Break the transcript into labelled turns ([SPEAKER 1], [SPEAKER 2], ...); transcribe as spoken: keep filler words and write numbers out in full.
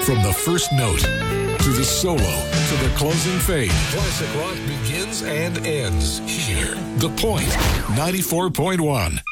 [SPEAKER 1] From the first note to the solo to the closing fade, classic rock begins and ends here. The Point, ninety-four point one.